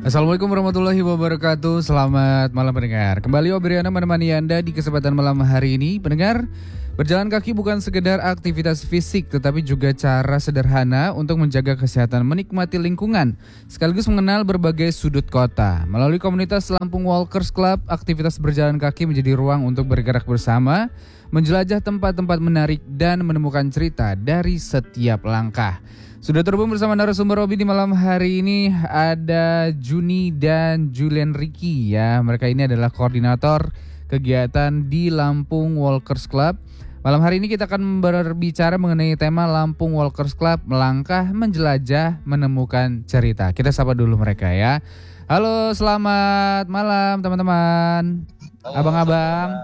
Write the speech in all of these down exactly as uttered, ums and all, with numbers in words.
Assalamualaikum warahmatullahi wabarakatuh. Selamat malam pendengar. Kembali Obriana menemani Anda di kesempatan malam hari ini. Pendengar, berjalan kaki bukan sekedar aktivitas fisik, tetapi juga cara sederhana untuk menjaga kesehatan, menikmati lingkungan, sekaligus mengenal berbagai sudut kota. Melalui komunitas Lampung Walkers Club, aktivitas berjalan kaki menjadi ruang untuk bergerak bersama, menjelajah tempat-tempat menarik dan menemukan cerita dari setiap langkah. Sudah terhubung bersama narasumber Robi di malam hari ini, ada Juni dan Julian Ricky ya. Mereka ini adalah koordinator kegiatan di Lampung Walkers Club. Malam hari ini kita akan berbicara mengenai tema Lampung Walkers Club, melangkah, menjelajah, menemukan cerita. Kita sapa dulu mereka ya. Halo, selamat malam teman-teman. Halo, abang-abang.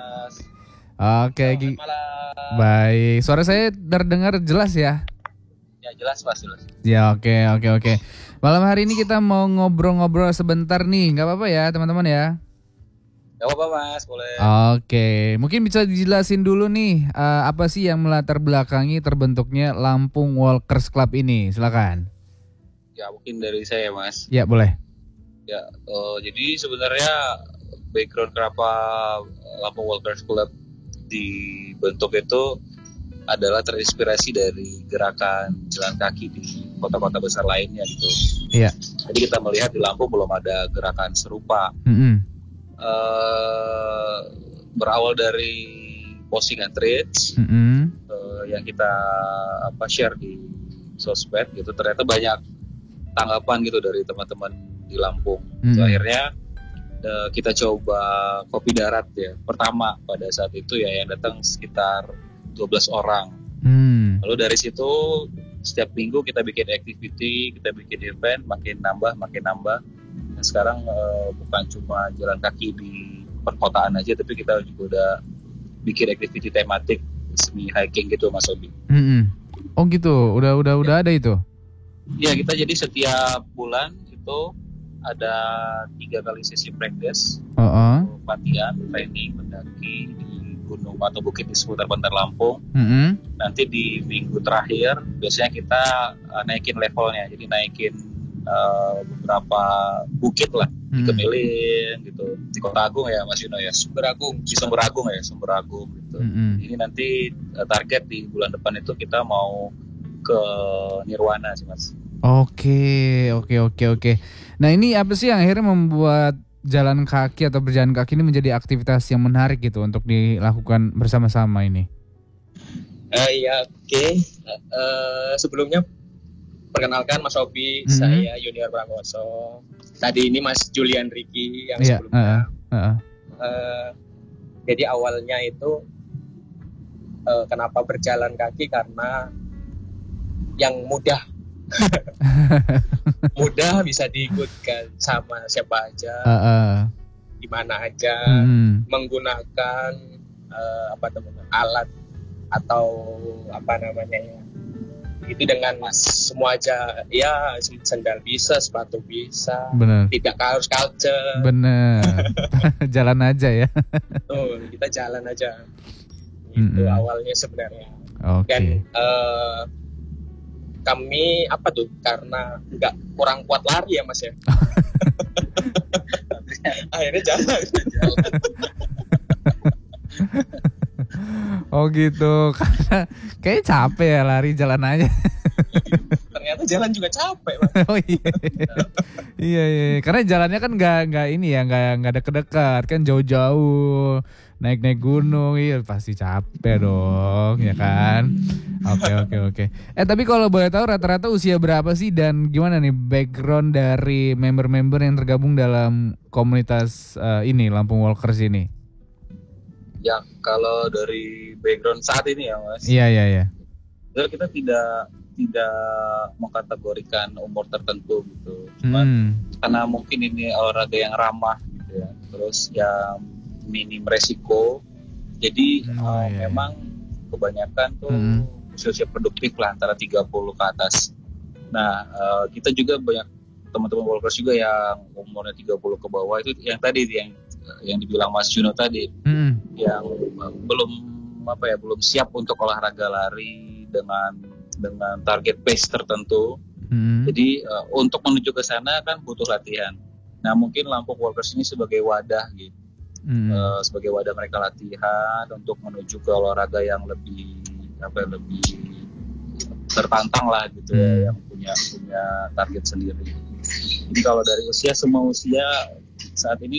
Oke, Selamat malam. baik. Suara saya terdengar jelas ya? Ya jelas Mas, jelas. Ya oke oke oke. Malam hari ini kita mau ngobrol-ngobrol sebentar nih, nggak apa-apa ya teman-teman ya? Gak apa-apa Mas, boleh. Oke, mungkin bisa dijelasin dulu nih uh, apa sih yang melatar belakangi terbentuknya Lampung Walkers Club ini? Silakan. Ya mungkin dari saya Mas. Ya boleh. Ya, uh, jadi sebenarnya background kenapa Lampung Walkers Club dibentuk itu adalah terinspirasi dari gerakan jalan kaki di kota-kota besar lainnya gitu. Iya. Jadi kita melihat di Lampung belum ada gerakan serupa. Mm-hmm. Uh, berawal dari postingan threads Mm-hmm. uh, yang kita apa share di sosmed gitu, ternyata banyak tanggapan gitu dari teman-teman di Lampung. Mm-hmm. So, akhirnya uh, kita coba kopi darat ya. Pertama pada saat itu ya yang datang sekitar dua belas orang. Mm. Lalu dari situ setiap minggu kita bikin activity, kita bikin event, makin nambah, makin nambah. Dan sekarang uh, bukan cuma jalan kaki di perkotaan aja, tapi kita juga udah bikin activity tematik semi hiking gitu Mas Obi. Mm-hmm. Oh gitu, udah udah udah Ya. ada itu. Ya kita jadi setiap bulan itu ada tiga kali sesi practice, Uh-uh. latihan, training, mendaki di gunung atau bukit di seputar Bantar Lampung. Mm-hmm. Nanti di minggu terakhir biasanya kita uh, naikin levelnya, jadi naikin uh, beberapa bukit lah, di Mm. Kemilin gitu, di Kota Agung ya Mas Yuno ya, Sumber Agung, di Sumber Agung ya, Sumber Agung gitu. Mm-hmm. Ini nanti uh, target di bulan depan itu kita mau ke Nirwana sih Mas. Oke, oke, oke, oke. Nah ini apa sih yang akhirnya membuat jalan kaki atau berjalan kaki ini menjadi aktivitas yang menarik gitu untuk dilakukan bersama-sama ini? Uh, iya, oke. Okay. Uh, uh, sebelumnya perkenalkan Mas Obi, Mm-hmm. saya Junior Pramoso. Tadi ini Mas Julian Ricky yang Iya, sebelumnya. uh, uh, uh. Uh, jadi awalnya itu uh, kenapa berjalan kaki karena yang mudah, mudah bisa diikutkan sama siapa aja, Uh, uh. di mana aja, Hmm. menggunakan uh, apa namanya alat atau apa namanya ya. Itu dengan semua aja, ya sendal bisa, sepatu bisa, Bener, tidak harus culture. bener. Jalan aja ya. Tuh, kita jalan aja. Itu Mm-mm. awalnya sebenarnya. Oke. Dan eh, kami apa tuh? Karena nggak kurang kuat lari ya Mas ya. Akhirnya jalan. Oh gitu. Karena kayaknya capek ya lari jalan aja. Ternyata jalan juga capek Mas. Oh iya. Iya iya. Karena jalannya kan nggak nggak ini ya nggak nggak dekat-dekat kan jauh-jauh naik-naik gunung, iya pasti capek dong ya kan. Oke oke oke. Eh tapi kalau boleh tahu rata-rata usia berapa sih dan gimana nih background dari member-member yang tergabung dalam komunitas uh, ini Lampung Walkers ini? Ya kalau dari background saat ini ya Mas, Iya iya iya. sebenarnya kita tidak tidak mengkategorikan umur tertentu gitu, cuman Hmm. karena mungkin ini olahraga yang ramah gitu ya, terus yang minim resiko, jadi Oh, uh, iya, memang kebanyakan tuh Hmm. usia-usia produktif lah antara tiga puluh ke atas. Nah uh, kita juga banyak teman-teman walkers juga yang umurnya tiga puluh ke bawah, itu yang tadi yang yang dibilang Mas Juno tadi, Hmm. yang uh, belum apa ya belum siap untuk olahraga lari dengan dengan target pace tertentu. Hmm. Jadi uh, untuk menuju ke sana kan butuh latihan. Nah mungkin Lampung Walkers ini sebagai wadah gitu, Hmm. uh, sebagai wadah mereka latihan untuk menuju ke olahraga yang lebih apa ya, lebih tertantang lah gitu Hmm. ya, yang punya punya target sendiri. Jadi kalau dari usia, semua usia saat ini